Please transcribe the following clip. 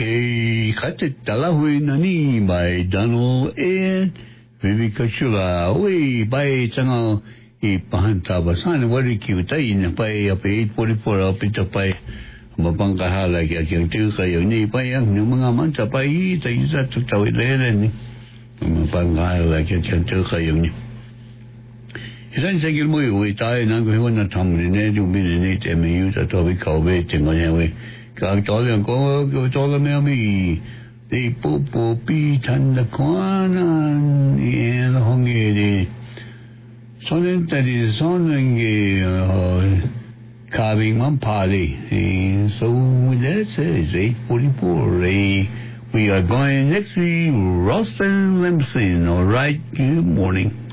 Kate Talahui Nani by Donald and Vivi Kachula. We by Tango Pahanta Basan, what you cute in by up 844 up it up by Mabanga like a young Tuka, by young Numanga by things that took away there and Mabanga like a young Tuka. Ilan sa gilmoy uwi tayo nang gawa na tamrin eh yung bininit emiyu sa tobi kawe tingo niya we kag tolang ko tolang may ami di pupo pitan na kuanan iyan hongi di sonen tadi sonen carving one party so that's it 8:44 we are going next week Ross and Lemson all right good morning.